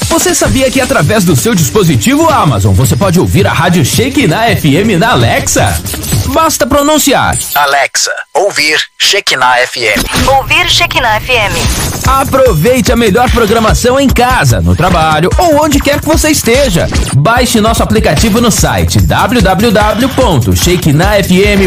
Você sabia que através do seu dispositivo Amazon você pode ouvir a rádio Shekinah FM na Alexa? Basta pronunciar: Alexa, ouvir Shekinah FM. Ouvir Shekinah FM. Aproveite a melhor programação em casa, no trabalho ou onde quer que você esteja. Baixe nosso aplicativo no site www.shekinahfm.com.br